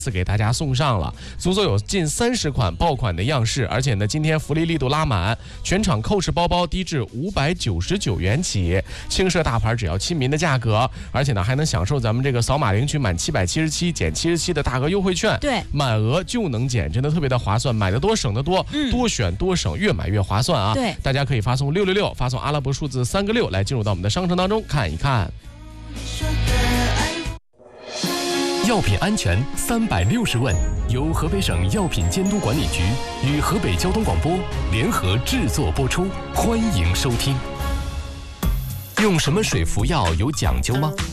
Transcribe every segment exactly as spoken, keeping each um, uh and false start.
次给大家送上了，足足有近三十款爆款的样式，而且呢，今天福利力度拉满，全场扣式包包低至五百九十九元起，轻奢大牌只要亲民的价格，而且呢还能享受咱们这个扫码领取满七百七十七减七十七的大额优惠券， 对， 满额就能减，真的特别的划算，买的多省的多，嗯、多选多省，越买越划算啊！ 对， 大家可以发送六六六，发送阿拉伯数字三个六来进入到我们的商城当中看一看。 药品安全三百六十问，由河北省药品监督管理局与河北交通广播联合制作播出，欢迎收听。用什么水服药有讲究吗？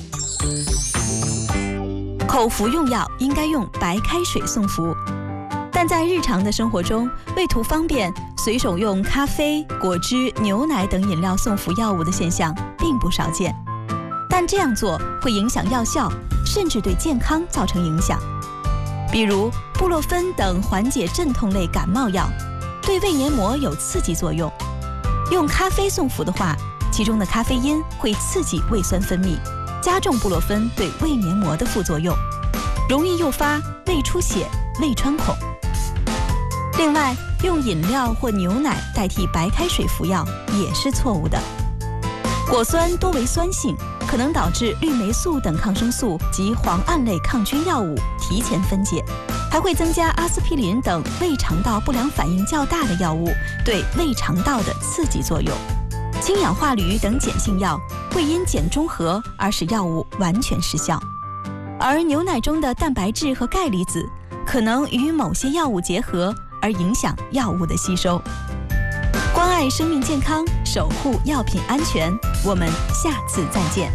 口服用药应该用白开水送服，但在日常的生活中，为图方便，随手用咖啡、果汁、牛奶等饮料送服药物的现象并不少见。但这样做会影响药效，甚至对健康造成影响。比如布洛芬等缓解镇痛类感冒药，对胃黏膜有刺激作用。用咖啡送服的话，其中的咖啡因会刺激胃酸分泌，加重布洛芬对胃黏膜的副作用，容易诱发胃出血、胃穿孔。另外，用饮料或牛奶代替白开水服药也是错误的。果酸多为酸性，可能导致绿霉素等抗生素及磺胺类抗菌药物提前分解，还会增加阿司匹林等胃肠道不良反应较大的药物对胃肠道的刺激作用。氢氧化铝等碱性药会因碱中和而使药物完全失效，而牛奶中的蛋白质和钙离子可能与某些药物结合而影响药物的吸收。关爱生命健康，守护药品安全，我们下次再见。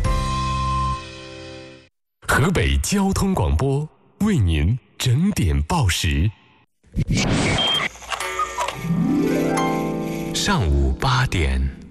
河北交通广播为您整点报时。上午八点。